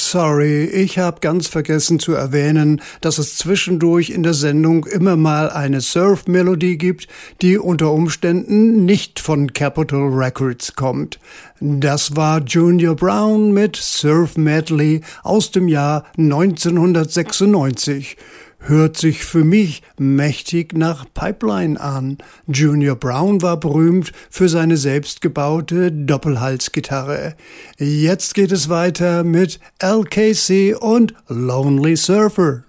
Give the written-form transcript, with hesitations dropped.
sorry, ich habe ganz vergessen zu erwähnen, dass es zwischendurch in der Sendung immer mal eine Surf-Melodie gibt, die unter Umständen nicht von Capitol Records kommt. Das war Junior Brown mit Surf Medley aus dem Jahr 1996. Hört sich für mich mächtig nach Pipeline an. Junior Brown war berühmt für seine selbstgebaute Doppelhalsgitarre. Jetzt geht es weiter mit LKC und Lonely Surfer.